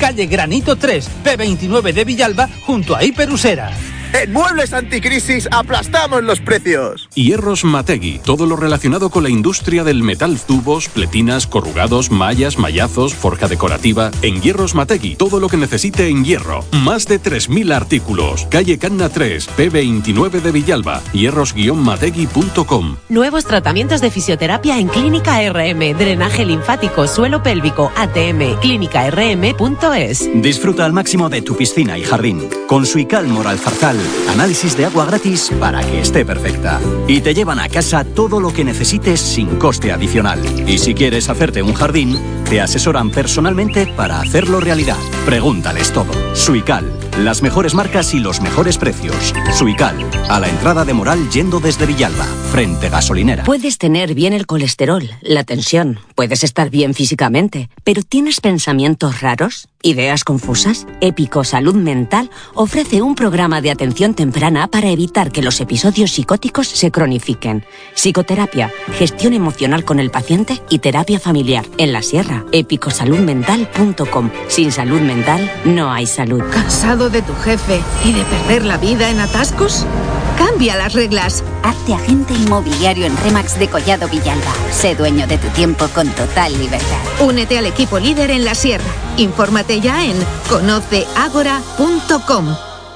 calle Granito 3, P29 de Villalba, junto a Hiperusera. En Muebles Anticrisis aplastamos los precios. Hierros Mategui, todo lo relacionado con la industria del metal, tubos, pletinas, corrugados, mallas, mallazos, forja decorativa. En Hierros Mategui, todo lo que necesite en hierro. Más de 3.000 artículos. Calle Canna 3, P29 de Villalba. hierros-mategui.com. Nuevos tratamientos de fisioterapia en Clínica RM, drenaje linfático, suelo pélvico, ATM, clínicarm.es. Disfruta al máximo de tu piscina y jardín. Con Suical Moral Zarzal, análisis de agua gratis para que esté perfecta. Y te llevan a casa todo lo que necesites sin coste adicional. Y si quieres hacerte un jardín, te asesoran personalmente para hacerlo realidad. Pregúntales todo. Suical, las mejores marcas y los mejores precios. Suical, a la entrada de Moral yendo desde Villalba, frente gasolinera. Puedes tener bien el colesterol, la tensión, puedes estar bien físicamente, pero ¿tienes pensamientos raros? ¿Ideas confusas? Épico Salud Mental ofrece un programa de atención temprana para evitar que los episodios psicóticos se cronifiquen. Psicoterapia, gestión emocional con el paciente y terapia familiar. En la Sierra, epicosaludmental.com. Sin salud mental, no hay salud. ¿Cansado de tu jefe y de perder la vida en atascos? Cambia las reglas. Hazte agente inmobiliario en Remax de Collado Villalba. Sé dueño de tu tiempo con total libertad. Únete al equipo líder en la Sierra. Infórmate ya en conoceagora.com.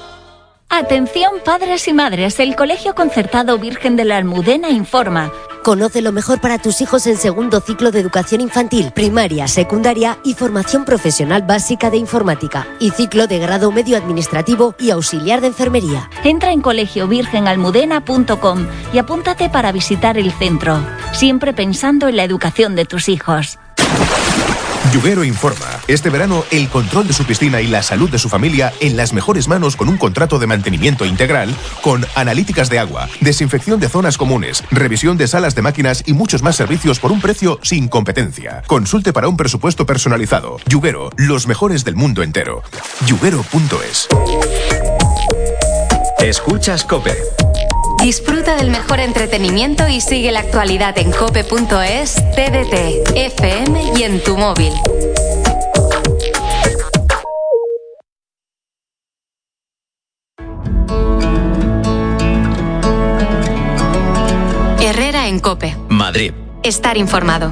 Atención padres y madres, el Colegio Concertado Virgen de la Almudena informa. Conoce lo mejor para tus hijos en segundo ciclo de educación infantil, primaria, secundaria y formación profesional básica de informática y ciclo de grado medio administrativo y auxiliar de enfermería. Entra en colegiovirgenalmudena.com y apúntate para visitar el centro, siempre pensando en la educación de tus hijos. Yuguero informa. Este verano, el control de su piscina y la salud de su familia en las mejores manos con un contrato de mantenimiento integral con analíticas de agua, desinfección de zonas comunes, revisión de salas de máquinas y muchos más servicios por un precio sin competencia. Consulte para un presupuesto personalizado. Yuguero, los mejores del mundo entero. Yuguero.es. Escuchas COPE. Disfruta del mejor entretenimiento y sigue la actualidad en cope.es, TDT, FM y en tu móvil. Herrera en COPE. Madrid. Estar informado.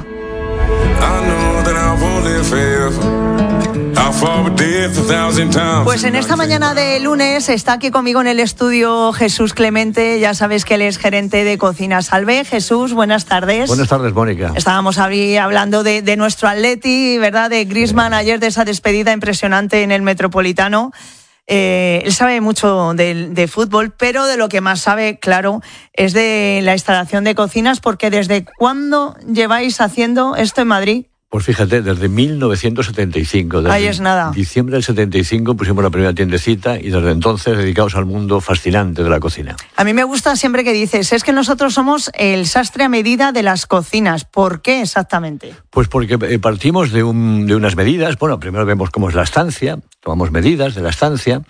Pues en esta mañana de lunes está aquí conmigo en el estudio Jesús Clemente. Ya sabes que él es gerente de Cocina Salve. Jesús, buenas tardes. Buenas tardes, Mónica. Estábamos hablando de nuestro Atleti, ¿verdad? De Griezmann ayer, de esa despedida impresionante en el Metropolitano. Él sabe mucho de fútbol, pero de lo que más sabe, claro, es de la instalación de cocinas, porque ¿desde cuándo lleváis haciendo esto en Madrid? Pues fíjate, desde 1975, desde ahí es nada. Diciembre del 75 pusimos la primera tiendecita y desde entonces dedicados al mundo fascinante de la cocina. A mí me gusta siempre que dices, es que nosotros somos el sastre a medida de las cocinas. ¿Por qué exactamente? Pues porque partimos de unas medidas. Bueno, primero vemos cómo es la estancia, tomamos medidas de la estancia,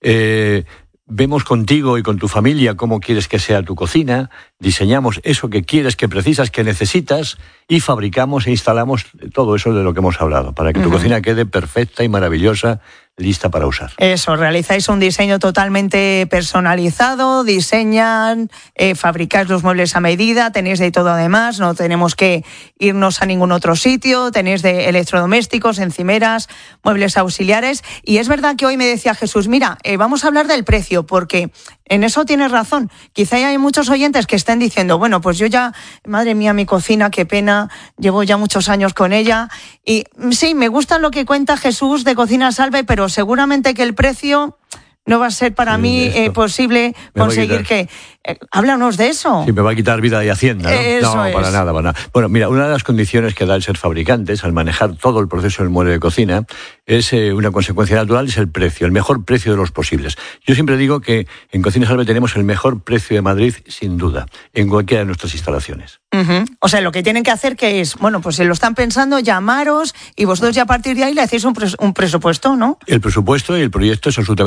vemos contigo y con tu familia cómo quieres que sea tu cocina, diseñamos eso que quieres, que precisas, que necesitas y fabricamos e instalamos todo eso de lo que hemos hablado para que tu cocina quede perfecta y maravillosa, lista para usar. Eso, realizáis un diseño totalmente personalizado, diseñan, fabricáis los muebles a medida, tenéis de todo además, no tenemos que irnos a ningún otro sitio, tenéis de electrodomésticos, encimeras, muebles auxiliares. Y es verdad que hoy me decía Jesús, mira, vamos a hablar del precio, porque en eso tienes razón. Quizá hay muchos oyentes que estén diciendo, bueno, pues yo ya, madre mía, mi cocina, qué pena, llevo ya muchos años con ella. Y sí, me gusta lo que cuenta Jesús de Cocina Salve, pero seguramente que el precio no va a ser para mí posible conseguir que... háblanos de eso. Sí, me va a quitar vida y hacienda, ¿no? Eso no, para nada. Bueno, mira, una de las condiciones que da el ser fabricantes al manejar todo el proceso del mueble de cocina es una consecuencia natural, es el precio, el mejor precio de los posibles. Yo siempre digo que en Cocina Salve tenemos el mejor precio de Madrid, sin duda, en cualquiera de nuestras instalaciones. O sea, lo que tienen que hacer que es, bueno, pues si lo están pensando, llamaros y vosotros ya a partir de ahí le hacéis un presupuesto, ¿no? El presupuesto y el proyecto es absolutamente gratuito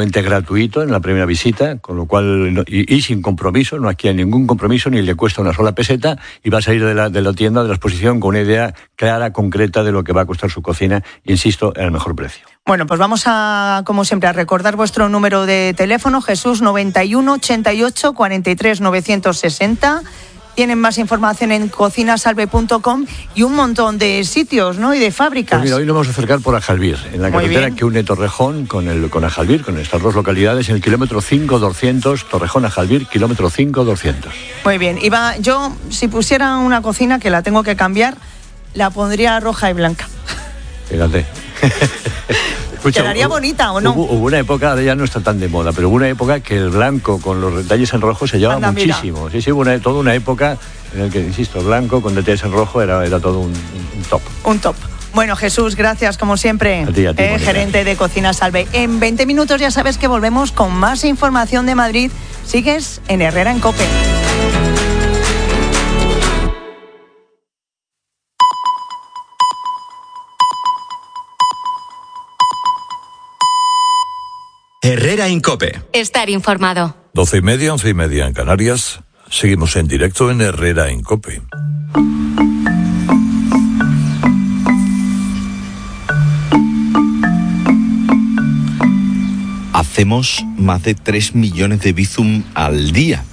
gratuito en la primera visita, con lo cual, y sin compromiso, no aquí hay ningún compromiso, ni le cuesta una sola peseta, y va a salir de la tienda, de la exposición, con una idea clara, concreta de lo que va a costar su cocina, y insisto, en el mejor precio. Bueno, pues vamos a, como siempre, a recordar vuestro número de teléfono, Jesús, 91 88 43 960. Tienen más información en cocinasalve.com y un montón de sitios, ¿no? Y de fábricas. Pues mira, hoy nos vamos a acercar por Ajalbir, en la carretera que une Torrejón con Ajalbir, con estas dos localidades, en el kilómetro 5-200, Torrejón Ajalbir, kilómetro 5-200. Muy bien. Yo, si pusiera una cocina que la tengo que cambiar, la pondría roja y blanca. Fíjate. Escucha, ¿quedaría bonita o no? Hubo una época, ahora ya no está tan de moda, pero hubo una época que el blanco con los detalles en rojo se llevaba muchísimo. Mira. Sí, hubo toda una época en la que, insisto, el blanco con detalles en rojo era todo un top. Un top. Bueno, Jesús, gracias como siempre. A ti, gerente de Cocina Salve. En 20 minutos ya sabes que volvemos con más información de Madrid. Sigues en Herrera en COPE. Herrera en COPE. Estar informado. 12:30, 11:30 en Canarias. Seguimos en directo en Herrera en COPE. Hacemos más de 3 millones de Bizum al día.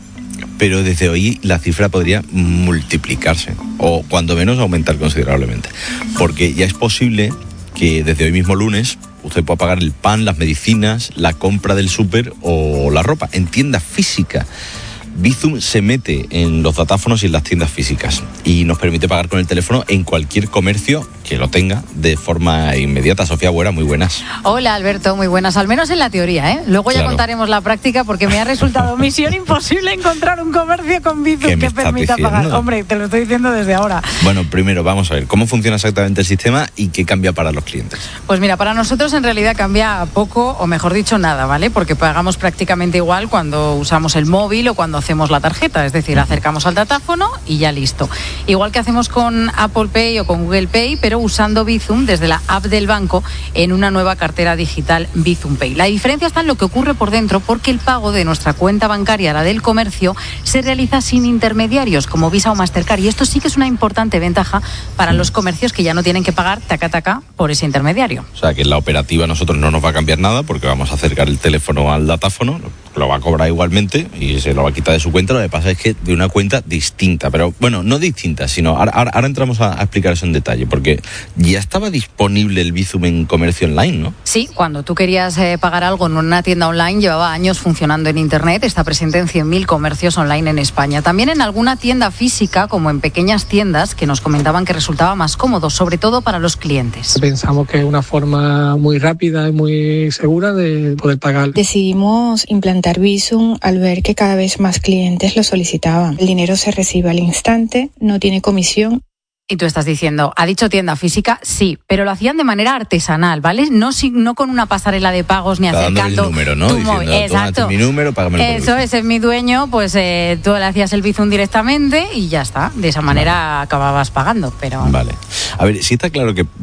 Pero desde hoy la cifra podría multiplicarse o cuando menos aumentar considerablemente. Porque ya es posible que desde hoy mismo lunes usted pueda pagar el pan, las medicinas, la compra del súper o la ropa en tiendas físicas. Bizum se mete en los datáfonos y en las tiendas físicas y nos permite pagar con el teléfono en cualquier comercio que lo tenga de forma inmediata. Sofía Buera, muy buenas. Hola Alberto, muy buenas, al menos en la teoría, ¿eh? Luego ya contaremos la práctica porque me ha resultado misión imposible encontrar un comercio con Bizum que permita pagar. Hombre, te lo estoy diciendo desde ahora. Bueno, primero vamos a ver cómo funciona exactamente el sistema y qué cambia para los clientes. Pues mira, para nosotros en realidad cambia poco o mejor dicho nada, ¿vale? Porque pagamos prácticamente igual cuando usamos el móvil o cuando hacemos la tarjeta, es decir, acercamos al datáfono y ya listo. Igual que hacemos con Apple Pay o con Google Pay, pero usando Bizum desde la app del banco en una nueva cartera digital Bizum Pay. La diferencia está en lo que ocurre por dentro porque el pago de nuestra cuenta bancaria, la del comercio, se realiza sin intermediarios como Visa o Mastercard y esto sí que es una importante ventaja para los comercios que ya no tienen que pagar taca por ese intermediario. O sea que en la operativa a nosotros no nos va a cambiar nada porque vamos a acercar el teléfono al datáfono, lo va a cobrar igualmente y se lo va a quitar de su cuenta. Lo que pasa es que de una cuenta distinta, pero bueno, no distinta, sino ahora entramos a explicar eso en detalle, porque ya estaba disponible el Bizum en comercio online, ¿no? Sí, cuando tú querías pagar algo en una tienda online, llevaba años funcionando en Internet, está presente en 100.000 comercios online en España. También en alguna tienda física, como en pequeñas tiendas, que nos comentaban que resultaba más cómodo, sobre todo para los clientes. Pensamos que es una forma muy rápida y muy segura de poder pagar. Decidimos implantar Bizum al ver que cada vez más clientes lo solicitaban. El dinero se recibe al instante, no tiene comisión. Y tú estás diciendo, ¿ha dicho tienda física? Sí, pero lo hacían de manera artesanal, ¿vale? No con una pasarela de pagos ni acercando el número, ¿no? Diciendo, exacto. Mi número, págame el Eso es mi dueño, pues tú le hacías el Bizum directamente y ya está. De esa manera acababas pagando, pero... Vale. A ver, sí está claro que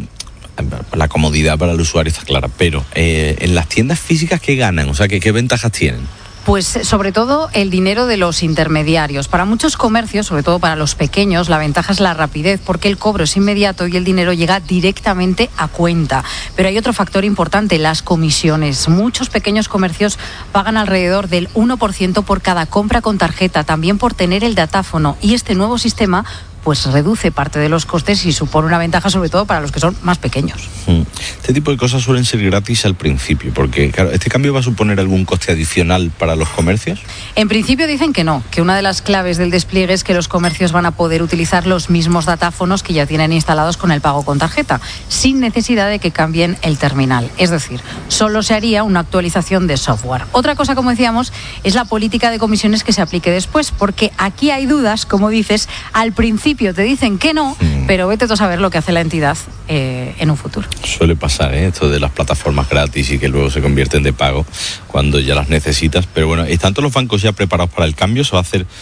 la comodidad para el usuario está clara, pero en las tiendas físicas, ¿qué ganan? O sea, ¿qué ventajas tienen? Pues sobre todo el dinero de los intermediarios. Para muchos comercios, sobre todo para los pequeños, la ventaja es la rapidez porque el cobro es inmediato y el dinero llega directamente a cuenta. Pero hay otro factor importante, las comisiones. Muchos pequeños comercios pagan alrededor del 1% por cada compra con tarjeta, también por tener el datáfono. Y este nuevo sistema pues reduce parte de los costes y supone una ventaja sobre todo para los que son más pequeños. Este tipo de cosas suelen ser gratis al principio, porque claro, ¿este cambio va a suponer algún coste adicional para los comercios? En principio dicen que no, que una de las claves del despliegue es que los comercios van a poder utilizar los mismos datáfonos que ya tienen instalados con el pago con tarjeta, sin necesidad de que cambien el terminal. Es decir, solo se haría una actualización de software. Otra cosa, como decíamos, es la política de comisiones que se aplique después, porque aquí hay dudas, como dices, al principio te dicen que no, pero vete tú a saber lo que hace la entidad en un futuro. Suele pasar, esto de las plataformas gratis y que luego se convierten de pago cuando ya las necesitas, pero bueno, ¿están todos los bancos ya preparados para el cambio? ¿Se va a hacer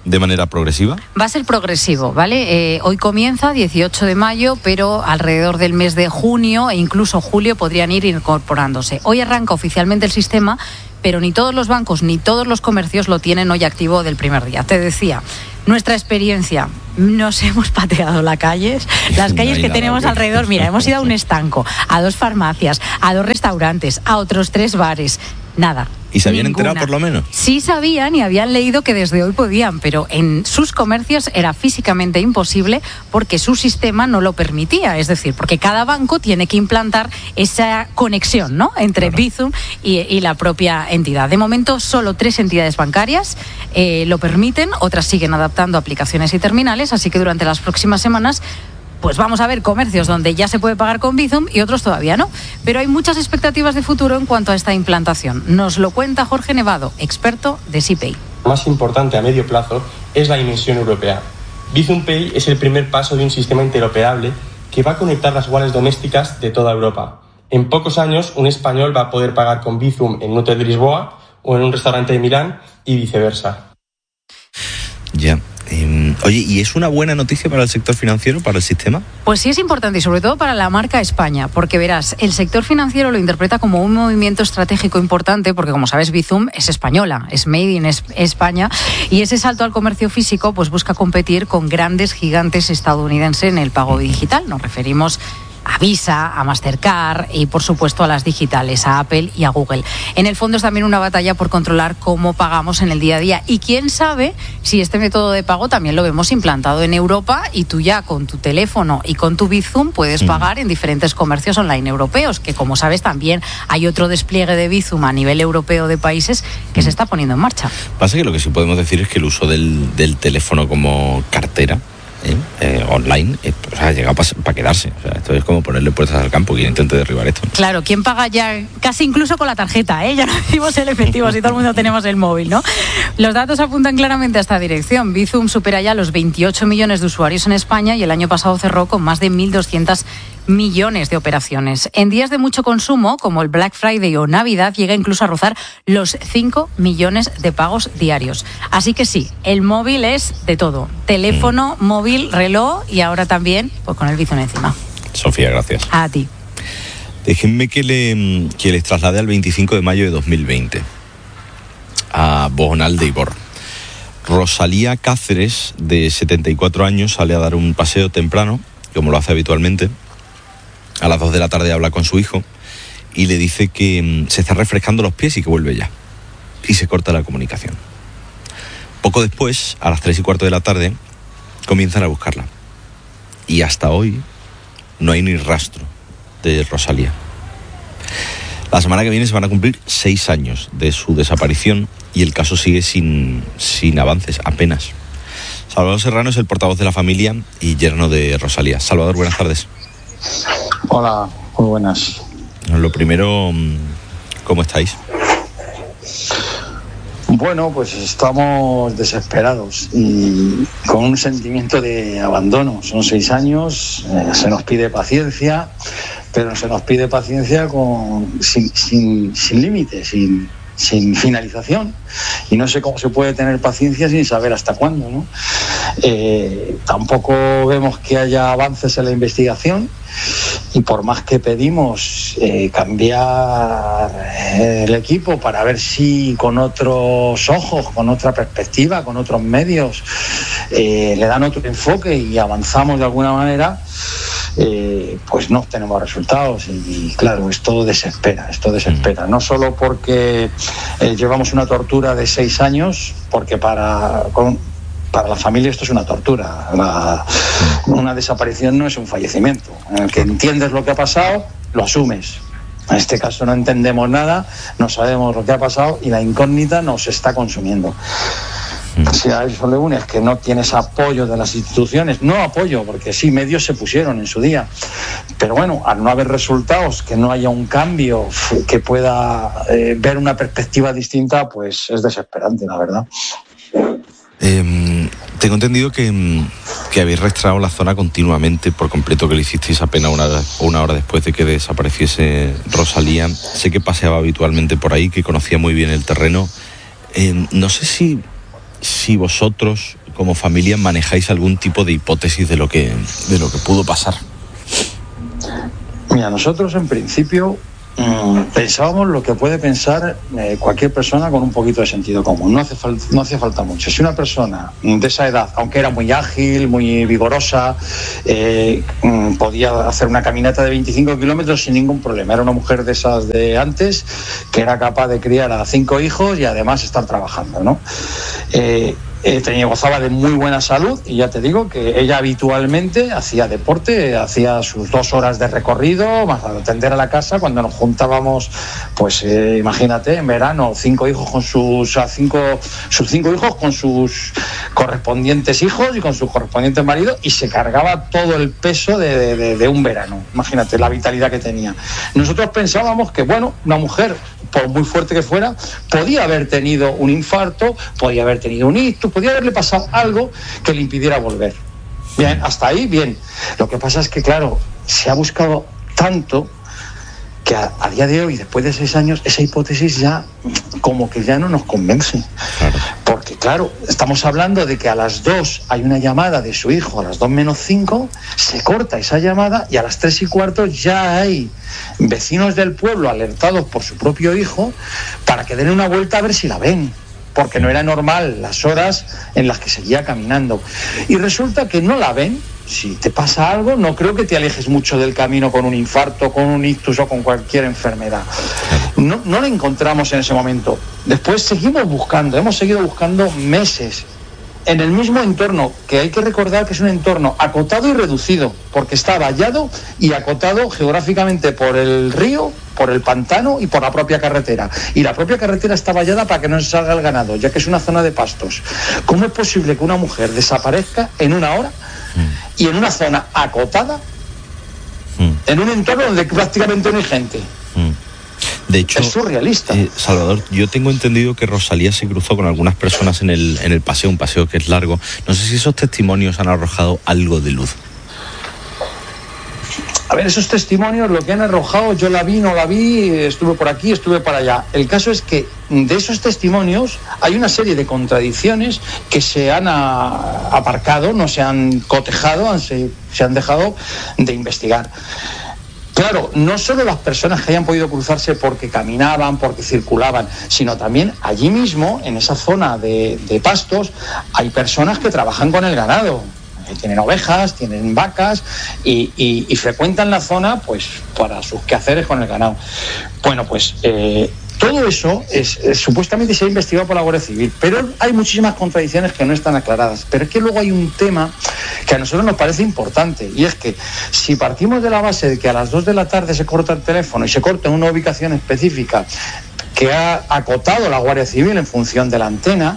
de manera progresiva? Va a ser progresivo, ¿vale? Hoy comienza, 18 de mayo, pero alrededor del mes de junio e incluso julio podrían ir incorporándose. Hoy arranca oficialmente el sistema, pero ni todos los bancos ni todos los comercios lo tienen hoy activo del primer día. Te decía, nuestra experiencia, nos hemos pateado las calles que tenemos alrededor. Mira, hemos ido a un estanco, a 2 farmacias, a 2 restaurantes, a otros 3 bares. Nada. ¿Y se habían enterado por lo menos? Sí sabían y habían leído que desde hoy podían, pero en sus comercios era físicamente imposible porque su sistema no lo permitía. Es decir, porque cada banco tiene que implantar esa conexión, ¿no?, entre Bizum y la propia entidad. De momento, solo 3 entidades bancarias lo permiten, otras siguen adaptando aplicaciones y terminales, así que durante las próximas semanas pues vamos a ver comercios donde ya se puede pagar con Bizum y otros todavía no. Pero hay muchas expectativas de futuro en cuanto a esta implantación. Nos lo cuenta Jorge Nevado, experto de SeaPay. Lo más importante a medio plazo es la dimensión europea. Bizum Pay es el primer paso de un sistema interoperable que va a conectar las wallets domésticas de toda Europa. En pocos años, un español va a poder pagar con Bizum en un hotel de Lisboa o en un restaurante de Milán y viceversa. Ya. Oye, ¿y es una buena noticia para el sector financiero, para el sistema? Pues sí, es importante y sobre todo para la marca España, porque verás, el sector financiero lo interpreta como un movimiento estratégico importante, porque como sabes, Bizum es española, es made in España, y ese salto al comercio físico pues busca competir con grandes gigantes estadounidenses en el pago digital. Nos referimos a Visa, a Mastercard y por supuesto a las digitales, a Apple y a Google. En el fondo es también una batalla por controlar cómo pagamos en el día a día y quién sabe si este método de pago también lo vemos implantado en Europa y tú ya con tu teléfono y con tu Bizum puedes pagar en diferentes comercios online europeos, que como sabes también hay otro despliegue de Bizum a nivel europeo de países que se está poniendo en marcha. Pasa que lo que sí podemos decir es que el uso del teléfono como cartera online ha llegado para quedarse. O sea, esto es como ponerle puertas al campo. Quien intente derribar esto. Claro, ¿quién paga ya casi incluso con la tarjeta? Ya no decimos el efectivo, si todo el mundo tenemos el móvil, ¿no? Los datos apuntan claramente a esta dirección. Bizum supera ya los 28 millones de usuarios en España y el año pasado cerró con más de 1.200 millones de operaciones. En días de mucho consumo, como el Black Friday o Navidad, llega incluso a rozar los 5 millones de pagos diarios. Así que sí, el móvil es de todo. Teléfono, móvil, reloj y ahora también pues con el Bizum encima. Sofía, gracias. A ti. Déjenme que les traslade al 25 de mayo de 2020 a Bojonal de Ibor. Rosalía Cáceres, de 74 años, sale a dar un paseo temprano, como lo hace habitualmente. A las 2 de la tarde habla con su hijo y le dice que se está refrescando los pies y que vuelve ya. Y se corta la comunicación. Poco después, a las 3:15 de la tarde, comienzan a buscarla. Y hasta hoy no hay ni rastro de Rosalía. La semana que viene se van a cumplir 6 años de su desaparición y el caso sigue sin avances, apenas. Salvador Serrano es el portavoz de la familia y yerno de Rosalía. Salvador, buenas tardes. Hola, muy buenas. Lo primero, ¿cómo estáis? Bueno, pues estamos desesperados y con un sentimiento de abandono. Son 6 años, se nos pide paciencia, pero se nos pide paciencia sin límites, sin finalización. Y no sé cómo se puede tener paciencia sin saber hasta cuándo, ¿no? Tampoco vemos que haya avances en la investigación y por más que pedimos cambiar el equipo para ver si con otros ojos, con otra perspectiva, con otros medios le dan otro enfoque y avanzamos de alguna manera, pues no obtenemos resultados y claro, esto desespera, no solo porque llevamos una tortura de 6 años, porque para la familia esto es una tortura. Una desaparición no es un fallecimiento. En el que entiendes lo que ha pasado, lo asumes. En este caso no entendemos nada, no sabemos lo que ha pasado y la incógnita nos está consumiendo. Si a eso le unes que no tienes apoyo de las instituciones, no apoyo, porque sí, medios se pusieron en su día, pero bueno, al no haber resultados, que no haya un cambio que pueda ver una perspectiva distinta, pues es desesperante, la verdad. Tengo entendido que habéis rastreado la zona continuamente por completo, que lo hicisteis apenas una hora después de que desapareciese Rosalía. Sé que paseaba habitualmente por ahí, que conocía muy bien el terreno. No sé si si vosotros como familia manejáis algún tipo de hipótesis de lo que pudo pasar. Mira, nosotros en principio pensábamos lo que puede pensar cualquier persona con un poquito de sentido común. No hacía falta mucho. Si una persona de esa edad, aunque era muy ágil, muy vigorosa, podía hacer una caminata de 25 kilómetros sin ningún problema. Era una mujer de esas de antes que era capaz de criar a 5 hijos y además estar trabajando, ¿no? Gozaba de muy buena salud y ya te digo que ella habitualmente hacía deporte, hacía sus 2 horas de recorrido, más al atender a la casa cuando nos juntábamos, pues imagínate, en verano, 5 hijos con sus 5 hijos con sus correspondientes hijos y con sus correspondientes maridos, y se cargaba todo el peso de un verano. Imagínate la vitalidad que tenía. Nosotros pensábamos que, bueno, una mujer, por muy fuerte que fuera, podía haber tenido un infarto, podía haber tenido un ictus, podía haberle pasado algo que le impidiera volver. Bien, hasta ahí, bien. Lo que pasa es que, claro, se ha buscado tanto que a día de hoy, después de 6 años, esa hipótesis ya como que ya no nos convence. Claro. Porque, claro, estamos hablando de que a las 2 hay una llamada de su hijo, a las 2 menos 5, se corta esa llamada y a las 3 y cuarto ya hay vecinos del pueblo alertados por su propio hijo para que den una vuelta a ver si la ven, porque no era normal las horas en las que seguía caminando. Y resulta que no la ven. Si te pasa algo, no creo que te alejes mucho del camino con un infarto, con un ictus o con cualquier enfermedad. No la encontramos en ese momento. Después seguimos buscando, hemos seguido buscando meses en el mismo entorno, que hay que recordar que es un entorno acotado y reducido, porque está vallado y acotado geográficamente por el río, por el pantano y por la propia carretera. Y la propia carretera está vallada para que no se salga el ganado, ya que es una zona de pastos. ¿Cómo es posible que una mujer desaparezca en 1 hora y en una zona acotada, en un entorno donde prácticamente no hay gente? De hecho, es surrealista. Salvador, yo tengo entendido que Rosalía se cruzó con algunas personas en el paseo, un paseo que es largo. No sé si esos testimonios han arrojado algo de luz. A ver, esos testimonios, lo que han arrojado, yo la vi, no la vi, estuve por aquí, estuve para allá. El caso es que de esos testimonios hay una serie de contradicciones que se han aparcado, no se han cotejado, se han dejado de investigar. Claro, no solo las personas que hayan podido cruzarse porque caminaban, porque circulaban, sino también allí mismo, en esa zona de pastos, hay personas que trabajan con el ganado. Tienen ovejas, tienen vacas y frecuentan la zona pues para sus quehaceres con el ganado. Bueno, pues todo eso supuestamente se ha investigado por la Guardia Civil, pero hay muchísimas contradicciones que no están aclaradas. Pero es que luego hay un tema que a nosotros nos parece importante, y es que si partimos de la base de que a las 2 de la tarde se corta el teléfono y se corta en una ubicación específica que ha acotado la Guardia Civil en función de la antena,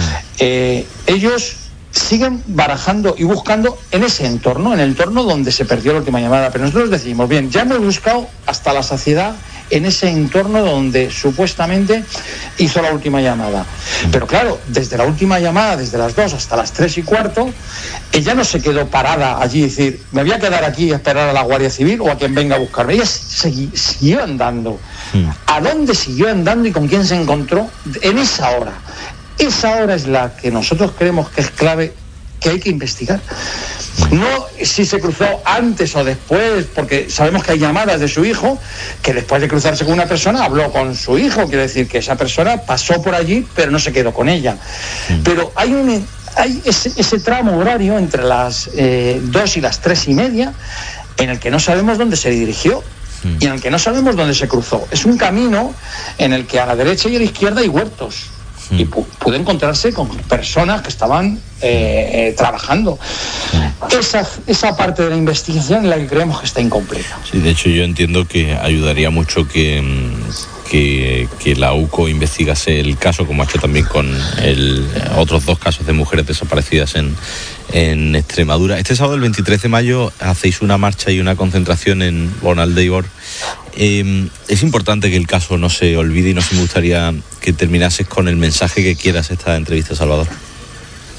ellos siguen barajando y buscando en ese entorno, en el entorno donde se perdió la última llamada. Pero nosotros decimos, bien, ya hemos buscado hasta la saciedad en ese entorno donde supuestamente hizo la última llamada. Pero claro, desde la última llamada, desde las 2 hasta las 3 y cuarto, ella no se quedó parada allí y decir, me voy a quedar aquí a esperar a la Guardia Civil o a quien venga a buscarme. Ella siguió andando. ¿A dónde siguió andando y con quién se encontró en esa hora? Esa hora es la que nosotros creemos que es clave, que hay que investigar. No si se cruzó antes o después, porque sabemos que hay llamadas de su hijo, que después de cruzarse con una persona habló con su hijo, quiere decir que esa persona pasó por allí, pero no se quedó con ella. Pero hay ese tramo horario entre las 2 y las 3 y media, en el que no sabemos dónde se dirigió y en el que no sabemos dónde se cruzó. Es un camino en el que a la derecha y a la izquierda hay huertos. Y pudo encontrarse con personas que estaban trabajando. Esa parte de la investigación es la que creemos que está incompleta. Sí, de hecho yo entiendo que ayudaría mucho que la UCO investigase el caso, como ha hecho también con otros 2 casos de mujeres desaparecidas en Extremadura. Este sábado, el 23 de mayo, hacéis una marcha y una concentración en Bonal de Ibor. Es importante que el caso no se olvide, y no se me gustaría que terminases con el mensaje que quieras esta entrevista, Salvador.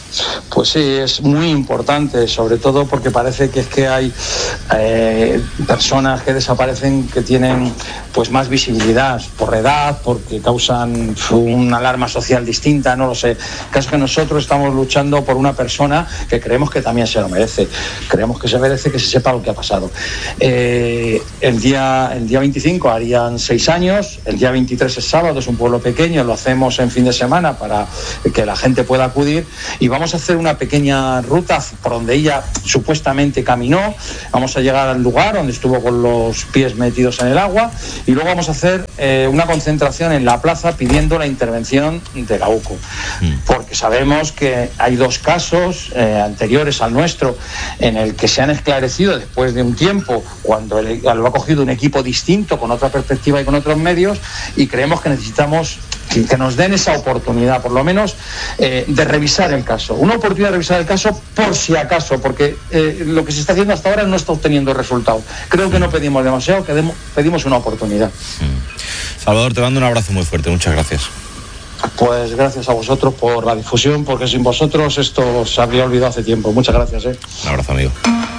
Pues sí, es muy importante, sobre todo porque parece que es que hay personas que desaparecen que tienen pues más visibilidad por edad, porque causan una alarma social distinta, no lo sé. El caso es que nosotros estamos luchando por una persona que creemos que también se lo merece. Creemos que se merece que se sepa lo que ha pasado. El día 25 harían 6 años, el día 23 es sábado, es un pueblo pequeño, lo hacemos en fin de semana para que la gente pueda acudir y vamos a hacer una pequeña ruta por donde ella supuestamente caminó. Vamos a llegar al lugar donde estuvo con los pies metidos en el agua y luego vamos a hacer una concentración en la plaza pidiendo la intervención de la UCO, porque sabemos que hay 2 casos anteriores al nuestro en el que se han esclarecido después de un tiempo, cuando lo ha cogido un equipo distinto, con otra perspectiva y con otros medios, y creemos que necesitamos que nos den esa oportunidad, por lo menos, de revisar el caso. Una oportunidad de revisar el caso por si acaso, porque lo que se está haciendo hasta ahora no está obteniendo resultados. Creo que no pedimos demasiado, pedimos una oportunidad. Salvador, te mando un abrazo muy fuerte, muchas gracias. Pues gracias a vosotros por la difusión, porque sin vosotros esto se habría olvidado hace tiempo. Muchas gracias. Un abrazo, amigo.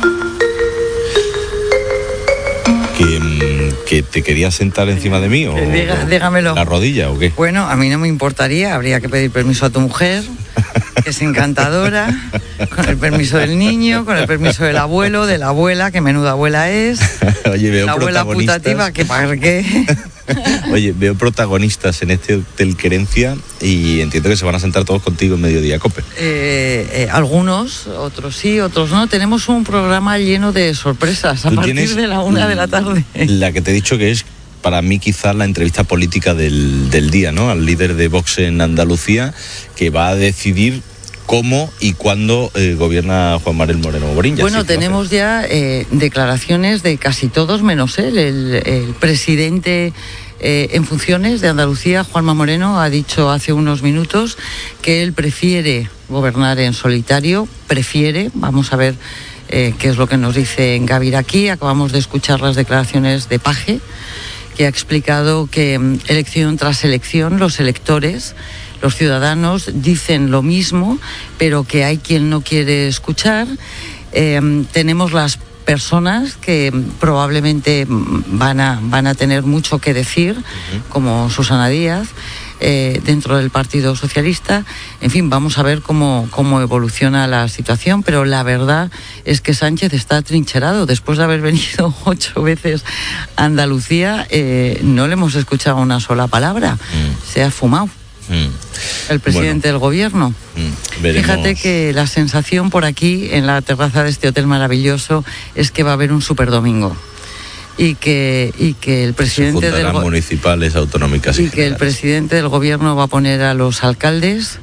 ¿Que te querías sentar encima de mí o dígamelo. ¿La rodilla o qué? Bueno, a mí no me importaría, habría que pedir permiso a tu mujer, que es encantadora, con el permiso del niño, con el permiso del abuelo, de la abuela, que menuda abuela es. Oye, veo la abuela putativa, que para qué. Oye, veo protagonistas en este Hotel Querencia y entiendo que se van a sentar todos contigo en Mediodía Cope. Algunos, otros sí, otros no. Tenemos un programa lleno de sorpresas a partir de la 1 de la tarde. La que te he dicho que es para mí quizás la entrevista política del día, ¿no? Al líder de Vox en Andalucía, que va a decidir cómo y cuándo gobierna Juan Manuel Moreno Morín. Bueno, tenemos ya declaraciones de casi todos menos él. El presidente en funciones de Andalucía, Juanma Moreno, ha dicho hace unos minutos que él prefiere gobernar en solitario, vamos a ver qué es lo que nos dice Gavir aquí. Acabamos de escuchar las declaraciones de Paje, que ha explicado que elección tras elección los electores, los ciudadanos, dicen lo mismo, pero que hay quien no quiere escuchar. Tenemos las personas que probablemente van a tener mucho que decir, como Susana Díaz, dentro del Partido Socialista. En fin, vamos a ver cómo evoluciona la situación, pero la verdad es que Sánchez está atrincherado. Después de haber venido 8 veces a Andalucía, no le hemos escuchado una sola palabra. Se ha fumado el presidente del gobierno. Fíjate que la sensación por aquí, en la terraza de este hotel maravilloso, es que va a haber un superdomingo. Y que el presidente municipales, autonómicas y que el presidente del gobierno va a poner a los alcaldes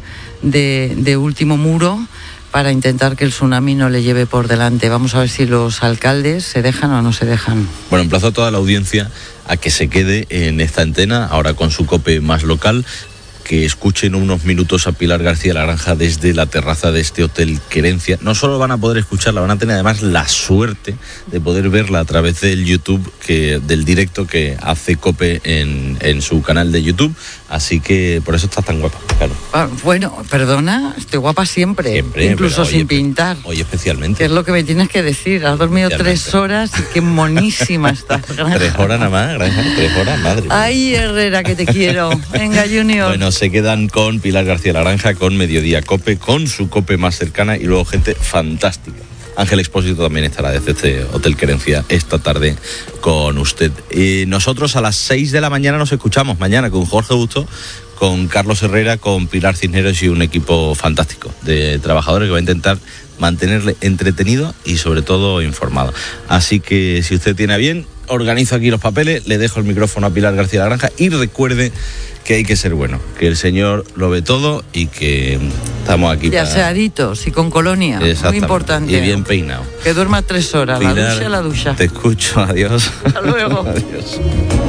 de último muro para intentar que el tsunami no le lleve por delante. Vamos a ver si los alcaldes se dejan o no se dejan. Bueno, emplazo a toda la audiencia a que se quede en esta antena, ahora con su COPE más local, que escuchen unos minutos a Pilar García Laranja desde la terraza de este Hotel Querencia. No solo van a poder escucharla, van a tener además la suerte de poder verla a través del YouTube, del directo que hace COPE en su canal de YouTube. Así que por eso estás tan guapa, claro. Bueno, perdona, estoy guapa siempre incluso sin pintar. Hoy especialmente. ¿Qué es lo que me tienes que decir? Has dormido 3 horas y qué monísima estás. 3 horas nada más, Granja, 3 horas, madre. Ay, Herrera, que te quiero. Venga, Junior. Bueno, se quedan con Pilar García Laranja, con Mediodía Cope, con su COPE más cercana y luego gente fantástica. Ángel Expósito también estará desde este Hotel Querencia esta tarde con usted. Nosotros a las 6 de la mañana nos escuchamos, mañana con Jorge Busto, con Carlos Herrera, con Pilar Cisneros y un equipo fantástico de trabajadores que va a intentar mantenerle entretenido y sobre todo informado. Así que si usted tiene a bien, organizo aquí los papeles, le dejo el micrófono a Pilar García Laranja y recuerde que hay que ser bueno, que el Señor lo ve todo y que estamos aquí para... aseaditos y con colonia, muy importante. Y bien peinado. Que duerma 3 horas, Pilar, la ducha. Te escucho, adiós. Hasta luego. Adiós.